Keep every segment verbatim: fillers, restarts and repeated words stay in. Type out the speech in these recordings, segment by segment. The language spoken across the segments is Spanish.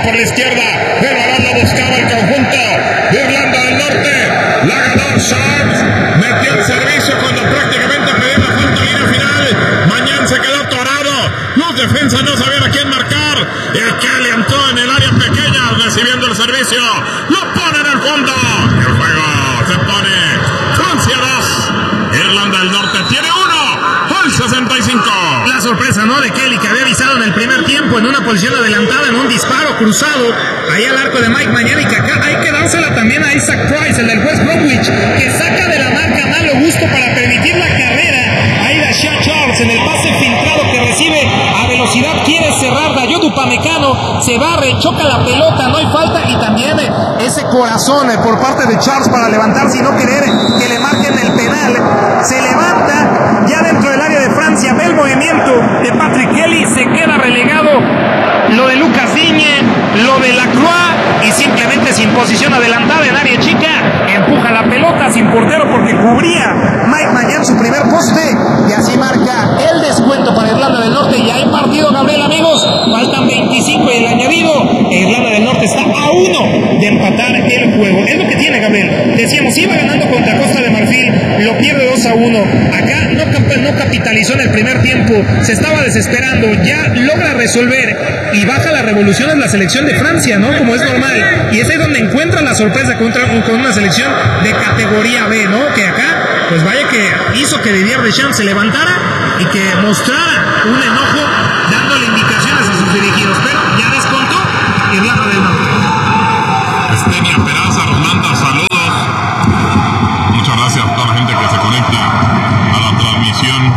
por la izquierda. El balón lo buscaba el conjunto de Irlanda del Norte. La ganó Sharps. Metió el servicio cuando prácticamente pedía la falta línea final. Mañana se quedó atorado. Los defensas no sabían a quién marcar. Y Kelly entró en el área pequeña recibiendo el servicio. Lo pone en el fondo. El juego se pone Francia dos. Irlanda del Norte tiene uno. Al sesenta y cinco. La sorpresa, ¿no? De Kelly, que había avisado en el primer tiempo en una posición adelantada, en un disparo cruzado ahí al arco de Mike Mañana, y que acá hay que dársela también a Isaac Price, el del West Bromwich, que saca de la marca a malo gusto para permitir la carrera ahí de Shea Charles en el pase filtrado que recibe a velocidad, quiere cerrar Dayot Upamecano, se barre, choca la pelota, no hay falta, y también eh, ese corazón eh, por parte de Charles para levantarse y no querer que le marquen el penal. Se levanta ya dentro del área de Francia, ve el movimiento de Patrick Kelly, se queda relegado lo de Lucas Digne, lo de Lacroix, y simplemente sin posición adelantada en área chica, empuja la pelota sin portero porque cubría Mike Mañana su primer poste, y así marca el descuento para Irlanda del Norte. Y hay partido, Gabriel, amigos, faltan veinticinco y el añadido, Irlanda del Norte está a uno de empatar el juego. Es lo que tiene, Gabriel. Decíamos, iba ganando contra Costa de Marfil, lo pierde dos a uno. Acá no, no capitalizó en el primer tiempo, se estaba desesperando, ya logra resolver y baja la revolución en la selección de Francia, ¿no? Como es normal. Y es ahí donde encuentra la sorpresa contra, con una selección de categoría B, ¿no? Que acá, pues vaya que hizo que Didier Deschamps se levantara y que mostrara un enojo dándole indicaciones a sus dirigidos. Pero ya descontó Irlanda del Norte. Estenia Peraza nos manda saludos. Muchas gracias a toda la gente que se conecta a la transmisión.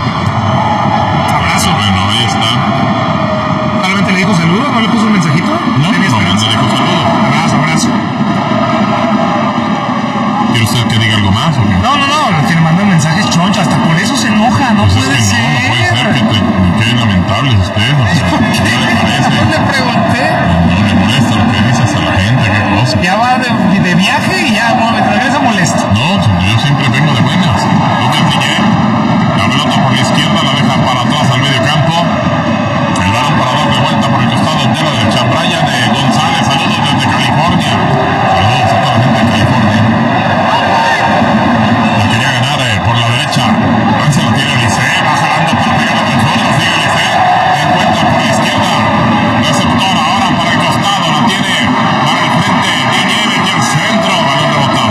Abrazo. Bueno, ahí está. ¿Solamente le dijo saludos? ¿No le puso un mensajito? No, no, no le dijo saludos. Abrazo, abrazo. ¿Quiere usted que diga algo más o qué? No, no, no, que le mandan mensajes chonchos, hasta por eso se enoja, no pues puede es que ser. No, no puede ser que te quede lamentable usted, o sea, ¿qué le parece? No le pregunté. No le molesta lo que dices a la gente, qué cosa. Ya va de, de viaje y ya no, me regresa molesto. No, yo siempre vengo de buenas. Lucas Digne, la pelota por la izquierda, la deja para atrás al medio campo. El balón para darle vuelta por el costado de la derecha. Brian de González, saludos desde California. Saludos a toda la gente de California. La quería ganar eh, por la derecha. Francia la tiene Licey, va jalando para pegarle del sur, la sigue Licey. Encuentra por la izquierda. Receptor ahora para el costado, la tiene para el frente. Digne metió el centro, balón rebotado.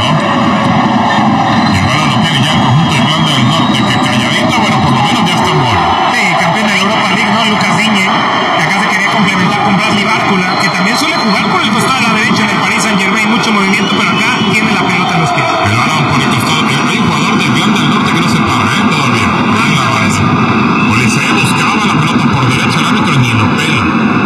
Y el balón lo tiene ya el conjunto de Irlanda del Norte, que calladito, bueno, por lo menos ya está en gol. Sí, campeón de la Europa League, ¿no? Lucas Digne, que acá se quería complementar con Bradley Bárcula, que también suele jugar por el costado de la derecha en el Paris Saint-Germain, mucho movimiento, pero acá tiene la pelota en los pies. El balón por el costado. Hay un jugador de Irlanda del Norte que no se para, ¿eh? Todavía. En la base. Policía buscaba la pelota por derecha, el árbitro ni lo pela.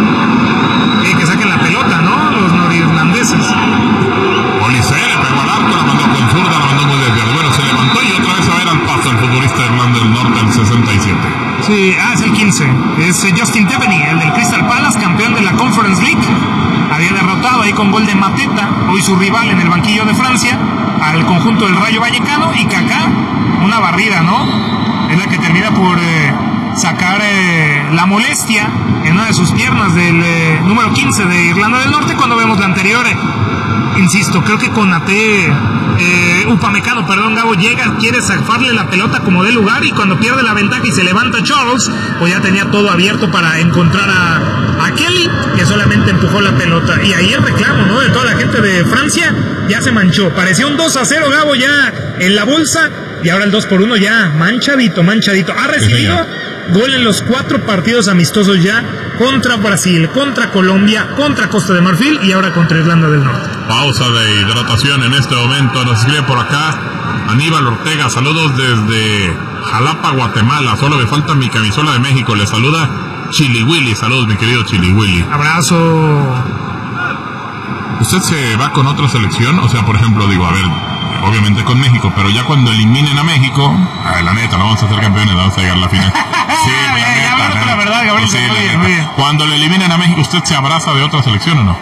Y que saquen la pelota, ¿no? Los norirlandeses. Policía le pegó al arco, la mandó con zurda, la mandó muy desviada. Bueno, se levantó y otra vez a ver al paso el futbolista de Irlanda del Norte, el sesenta y siete. Sí, ah, es el quince. Es eh, Justin Devaney, el del Crystal Palace, campeón de la Conference League. Había derrotado ahí con gol de Mateta, hoy su rival en el banquillo de Francia, al conjunto del Rayo Vallecano, y que acá una barrida, ¿no? Es la que termina por eh, sacar eh, la molestia en una de sus piernas del eh, número quince de Irlanda del Norte. Cuando vemos la anterior, eh, insisto, creo que Konaté, eh, Upamecano, perdón, Gabo, llega, quiere zafarle la pelota como de lugar, y cuando pierde la ventaja y se levanta Charles, pues ya tenía todo abierto para encontrar a, a Kelly, que solamente empujó la pelota. Y ahí el reclamo, ¿no?, de toda la gente de Francia ya se manchó. Parecía un dos a cero, Gabo, ya en la bolsa, y ahora el dos por uno ya manchadito, manchadito. Ha recibido gol en los cuatro partidos amistosos ya, contra Brasil, contra Colombia, contra Costa de Marfil y ahora contra Irlanda del Norte. Pausa de hidratación en este momento. Nos escribe por acá Aníbal Ortega, saludos desde Jalapa, Guatemala. Solo me falta mi camisola de México. Le saluda Chili Willy. Saludos, mi querido Chili Willy. Abrazo. ¿Usted se va con otra selección? O sea, por ejemplo, digo, a ver, obviamente con México, pero ya cuando eliminen a México, a ver, la neta, no vamos a ser campeones, vamos a llegar a la final. Sí, la ya, neta, ya, la, la, neta. la verdad, Gabriel, Sí, muy la bien, neta. muy bien. Cuando le eliminen a México, ¿usted se abraza de otra selección o no?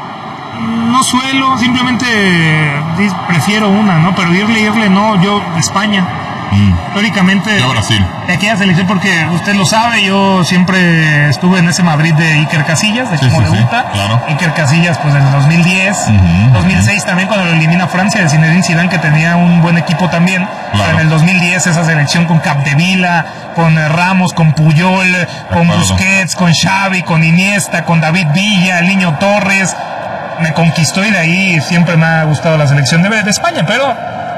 No suelo, simplemente prefiero una, ¿no? Pero irle, irle, no, yo, España. Mm. Teóricamente, yo Brasil. De aquella selección, porque usted lo sabe, yo siempre estuve en ese Madrid de Iker Casillas, de sí, cómo sí, debuta. Sí, claro. Iker Casillas, pues en el dos mil diez, uh-huh, dos mil seis uh-huh. también, cuando lo elimina Francia, de Zinedine Zidane, que tenía un buen equipo también. Claro. En el dos mil diez, esa selección con Capdevila, con Ramos, con Puyol, de con acuerdo. Busquets, con Xavi, con Iniesta, con David Villa, el Niño Torres. Me conquistó y de ahí siempre me ha gustado la selección de, de España, pero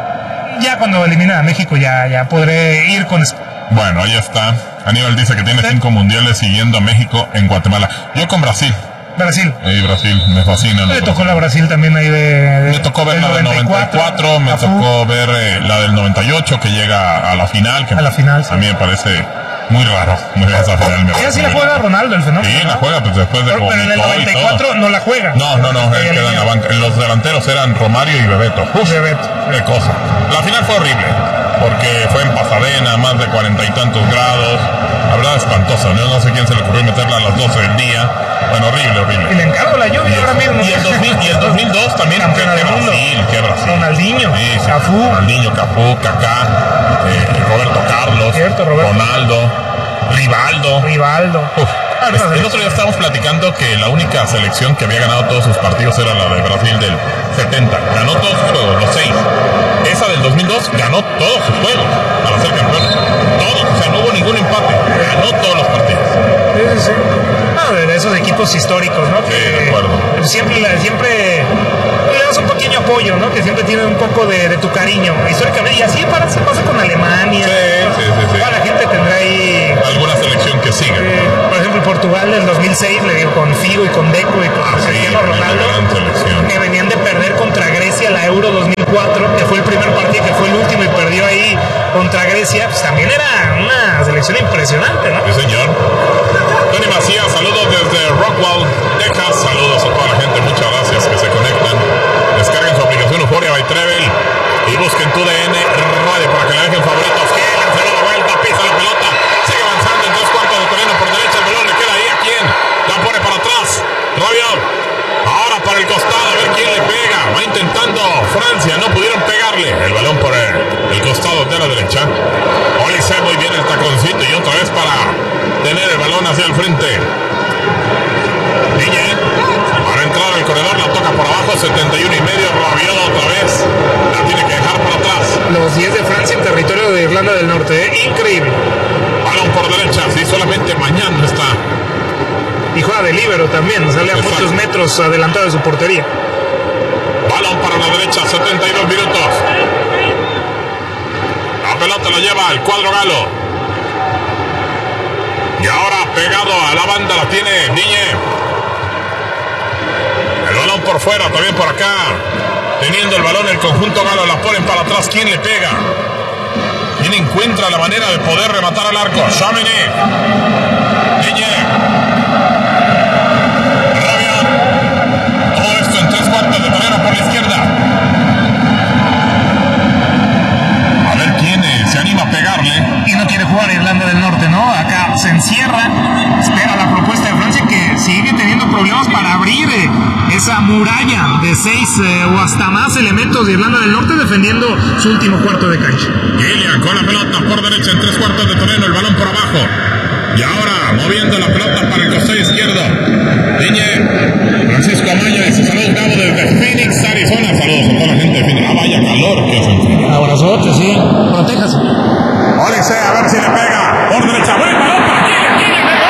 ya cuando elimina a México ya, ya podré ir con... Bueno, ahí está. Aníbal dice que tiene ¿Sí? cinco mundiales siguiendo a México en Guatemala. Yo con Brasil. Brasil. Sí, Brasil, me fascina. Me tocó la Brasil también ahí de... de me tocó ver la del noventa y cuatro, me Afú. tocó ver eh, la del noventa y ocho que llega a la final. Que a la final, sí. A mí me parece... muy raro, muy raro esa final. ¿Y así la juega Ronaldo, el fenómeno? Sí, ¿no? la juega, pues después de... Pero, pero en el noventa y cuatro no la juega. No, no, no, él queda en la banca. Los delanteros eran Romario y Bebeto. Uf, Bebeto. Qué cosa. La final fue horrible, porque fue en Pasadena, más de cuarenta y tantos grados. La verdad, espantosa, ¿no? No sé quién se le ocurrió meterla a las doce del día. Bueno, horrible, horrible. Y le encargo la lluvia ahora mismo. Y el, dos mil, y el dos mil dos también. Campeona del mundo. Brasil, qué Brasil. Ronaldinho, sí, sí. Cafú. Ronaldinho, Cafú, Kaká, eh, Roberto Carlos, Cierto, Roberto. Ronaldo. Rivaldo. Rivaldo. Uf. El otro día estábamos platicando que la única selección que había ganado todos sus partidos era la de Brasil del setenta. Ganó todos sus juegos, los seis. Esa del dos mil dos ganó todos sus juegos para ser campeón. Todos, o sea, no hubo ningún empate. Ganó todos los partidos. Sí, sí, sí. Ah, de esos equipos históricos, ¿no? Sí, que de acuerdo. Siempre, siempre le das un pequeño apoyo, ¿no? Que siempre tienen un poco de, de tu cariño históricamente. Y así para, se pasa con Alemania. Sí, sí, sí, sí. Toda la gente tendrá ahí alguna selección que siga. Eh, por ejemplo, Portugal del dos mil seis, le digo, con Figo y con Deco y con ah, Cristiano sí, Ronaldo, que venían de perder contra Grecia la Euro dos mil cuatro, que fue el primer partido, que fue el último y perdió ahí contra Grecia. Pues también era una selección impresionante, ¿no? Sí, señor. Tony Macías, saludos desde Rockwell, Texas. Saludos a toda la gente, muchas gracias que se conectan. Descarguen su aplicación Euphoria by Trevel y busquen tu D N Radio para que le dejen favoritos. Que se da la vuelta, pisa la pelota, sigue avanzando en tres cuartos de terreno por derecha. El balón le queda ahí a quién, la pone para atrás. Rabiot, ahora para el costado, a ver quién le pega. Va intentando Francia, no pudieron pegarle. El balón por el, el costado de la derecha. Olise muy bien el taconcito y otra vez para tener el balón hacia el frente. Niñe, para entrar al corredor, la toca por abajo, setenta y uno y medio. Rabiot otra vez, la tiene que dejar para atrás. Los diez de Francia en territorio de Irlanda del Norte, ¿eh? Increíble. Balón por derecha, sí, solamente mañana está. Y juega de líbero también, sale a Exacto. muchos metros adelantado de su portería. Balón para la derecha, setenta y dos minutos. La pelota la lleva el cuadro galo. Y ahora pegado a la banda la tiene Niñe. El balón por fuera, también por acá. Teniendo el balón el conjunto galo, la ponen para atrás. ¿Quién le pega? ¿Quién encuentra la manera de poder rematar al arco? Chamené. Niñe. Rabiot. Todo esto en tres cuartos de terreno por la izquierda. A ver quién eh, se anima a pegarle. Y no quiere jugar Irlanda del Norte, ¿no? Acá se encierra, espera la propuesta de Francia, que sigue teniendo problemas para abrir eh, esa muralla de seis eh, o hasta más elementos de Irlanda del Norte defendiendo su último cuarto de cancha. Gillian con la pelota por derecha en tres cuartos de terreno, el balón por abajo. Y ahora moviendo la pelota para el costado izquierdo. Niñe, Francisco Amaya dice saludos Gabo desde Phoenix, Arizona. Saludos a toda la gente de Phoenix. Ah, vaya calor que hace. Abrazote, sí. Protéjase. Olise, a ver si le pega. Por derecha, buen balón para Gillian. Gillian de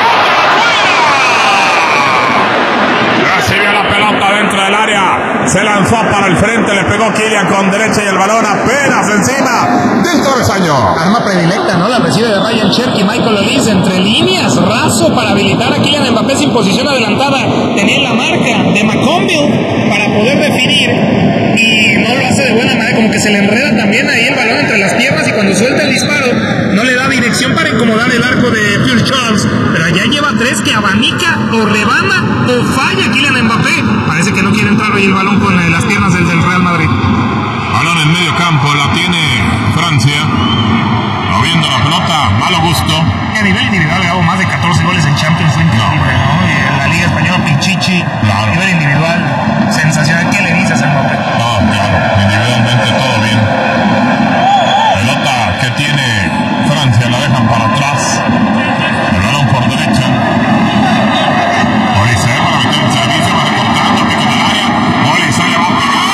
fuera. Recibió la pelota dentro del área. Se lanzó para el frente, le pegó Kylian con derecha y el balón apenas encima del travesaño. Arma predilecta, ¿no? La recibe de Ryan Cherky, Michael Olise entre líneas, raso para habilitar a Kylian Mbappé sin posición adelantada. Tenía la marca de McConville para poder definir y no lo hace de buena manera, como que se le enreda también ahí el balón entre las piernas y cuando suelta el disparo no le da dirección para incomodar el arco de Phil Charles, pero allá lleva tres que abanica o rebana o falla Kylian Mbappé. Parece que no quiere entrar hoy el balón con eh, las piernas del, del Real Madrid. Balón en medio campo, la tiene Francia. Moviendo la pelota, malo gusto. Y a nivel individual, Gabo, más de catorce goles en Champions League, no. ¿no? Y en la Liga Española, Pichichi, claro. A nivel individual.